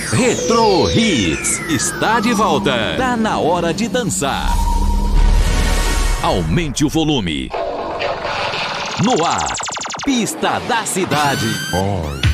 Retro Hits está de volta. Tá na hora de dançar. Aumente o volume. No ar, Pista da Cidade.